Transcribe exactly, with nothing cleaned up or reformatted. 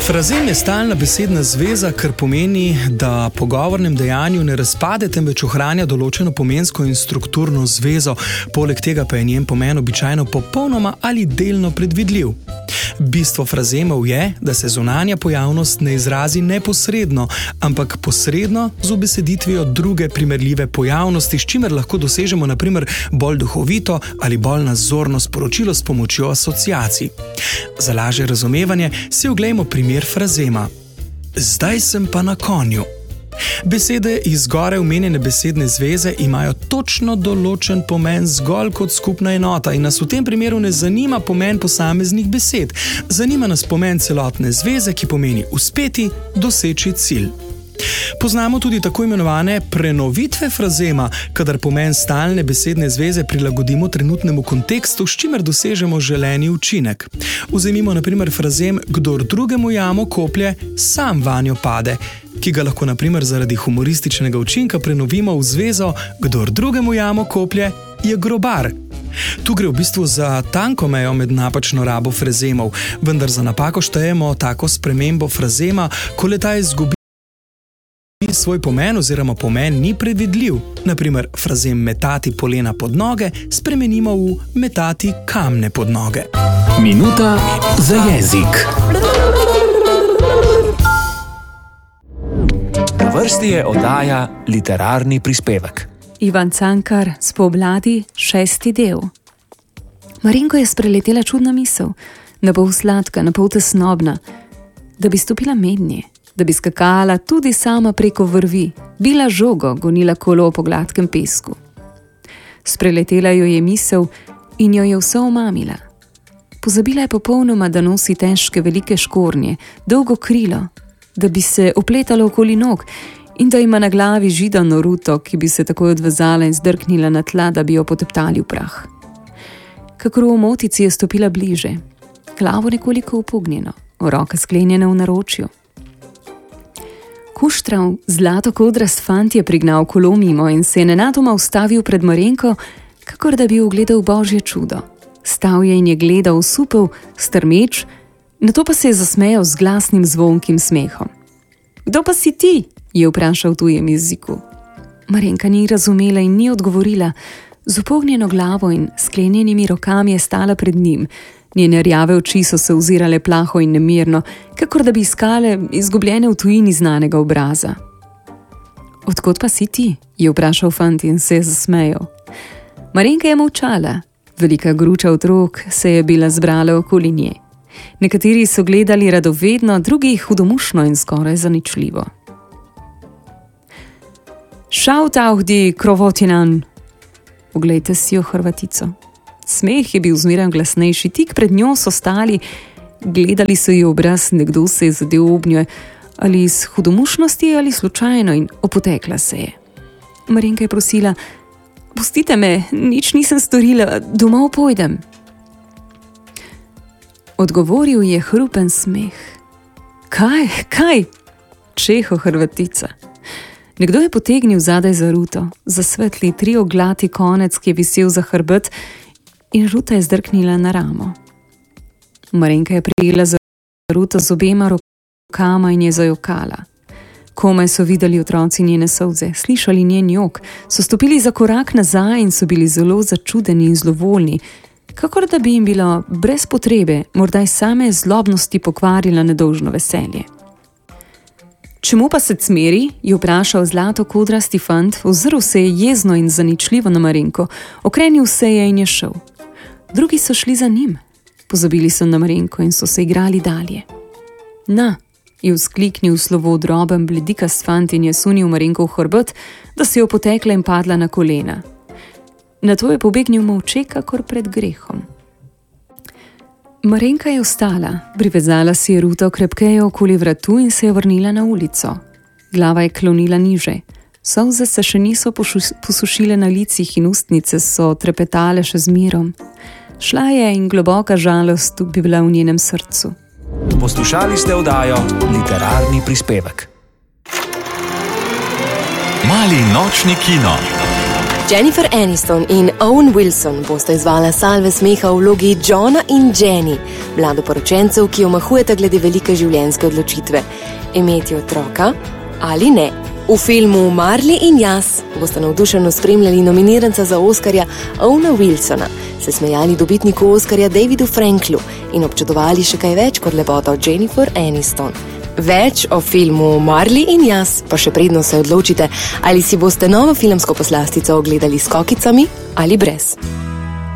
Frazem je stalna besedna zveza, kar pomeni, da pogovornem dejanju ne razpade, temveč ohranja določeno pomensko in strukturno zvezo, poleg tega pa je njen pomen običajno popolnoma ali delno predvidljiv. Bistvo frazemov je, da se zunanja pojavnost ne izrazi neposredno, ampak posredno z ubeseditvijo druge primerljive pojavnosti, s čimer lahko dosežemo na primer bolj duhovito ali bolj nazorno sporočilo s pomočjo asociacij. Za lažje razumevanje si oglejmo primer frazema. Zdaj sem pa na konju. Besede iz zgoraj omenjene besedne zveze imajo točno določen pomen zgolj kot skupna enota in nas v tem primeru ne zanima pomen posameznih besed. Zanima nas pomen celotne zveze, ki pomeni uspeti, doseči cilj. Poznamo tudi tako imenovane prenovitve frazema, kadar pomen stalne besedne zveze prilagodimo trenutnemu kontekstu, s čimer dosežemo želeni učinek. Vzemimo na primer frazem kdor drugemu jamo koplje, sam vanjo pade, ki ga lahko na primer zaradi humorističnega učinka prenovimo v zvezo kdor drugemu jamo koplje, je grobar. Tu gre v bistvu za tanko mejo med napačno rabo frazemov, vendar za napako štejemo tako spremembo frazema, ko le ta izgubi svoj pomen oziroma pomen ni predvidljiv. Na primer, frazem metati polena pod noge spremenimo v metati kamne pod noge. Minuta za jezik. Na vrsti je oddaja Literarni prispevek. Ivan Cankar, Spomladi, šesti del. Marinko je spreletela čudna misel, na pol sladka, na pol tesnobna, da bi stopila mednje, da bi skakala tudi sama preko vrvi, bila žogo, gonila kolo po gladkem pesku. Spreletela jo je misel in jo je vse omamila. Pozabila je popolnoma, da nosi težke velike škornje, dolgo krilo, da bi se opletalo okoli nog in da ima na glavi židano ruto, ki bi se takoj odvezala in zdrknila na tla, da bi jo poteptali v prah. Kakor v omotici je stopila bliže, glavo nekoliko upognjeno, roka sklenjena v naročju. Kuštrav, zlatokodrast fant je prignal kolo mimo in se je nenadoma ustavil pred Marenko, kakor da bi ugledal božje čudo. Stal je in je gledal supel, strmeč, nato pa se je zasmejal z glasnim zvonkim smehom. Kdo pa si ti? Je vprašal v tujem jeziku. Marenka ni razumela in ni odgovorila. Z upognjeno glavo in sklenjenimi rokami je stala pred njim. Njene rjave oči so se ozirale plaho in nemirno, kakor da bi iskale izgubljene v tujini znanega obraza. Odkot pa si ti? Je vprašal fant in se je zasmejal. Marenka je molčala. Velika gruča otrok se je bila zbrala okoli nje. Nekateri so gledali radovedno, drugi hudomušno in skoraj zaničljivo. Šautauhdi krovotinan! Poglejte si jo Hrvatico. Smeh je bil zmeraj glasnejši, tik pred njo so stali, gledali so ji obraz, nekdo se je zadel ob njo, ali iz hudomušnosti ali slučajno, in opotekla se je. Marenka je prosila, pustite me, nič nisem storila, domov pojdem. Odgovoril je hrupen smeh. Kaj, kaj? Čeho Hrvatica. Nekdo je potegnil zadaj za ruto, za svetli trioglati konec, ki je visel za hrbet, in ruta je zdrknila na ramo. Marenka je prijela za ruto z obema rokama in je zajokala. Komaj so videli otroci njene solze, slišali njen jok, so stopili za korak nazaj in so bili zelo začudeni in zlovoljni, kakor da bi jim bilo brez potrebe, morda iz same zlobnosti pokvarila nedolžno veselje. Čemu pa se cmeri? Je vprašal zlatokodrasti fant, ozrl se je jezno in zaničljivo na Marenko, okrenil se je in je šel. Drugi so šli za njim, pozabili so na Marenko in so se igrali dalje. Na, je vzkliknil slovo droben bledikast fant in je sunil Marenko v hrbet, da se je opotekla in padla na kolena. Nato je pobegnil molče, kakor pred grehom. Marenka je vstala, privezala si je ruto krepkeje okoli vratu in se je vrnila na ulico. Glava je klonila niže. Solze se še niso posušile na licih in ustnice so trepetale še z mirom. Šla je in globoka žalost bi bila v njenem srcu. Poslušali ste oddajo Literarni prispevek. Mali nočni kino. Jennifer Aniston in Owen Wilson bosta izvala salve smeha v vlogi Johna in Jenny, mladoporočencev, ki omahujeta glede velike življenjske odločitve. Imeti otroka ali ne. V filmu Marley in jaz boste navdušeno spremljali nominiranca za Oskarja Owena Wilsona, se smejali dobitniku Oskarja Davidu Franklu in občudovali še kaj več kot lepoto Jennifer Aniston. Več o filmu Marley in jaz pa še predno se odločite, ali si boste novo filmsko poslastico ogledali s kokicami ali brez.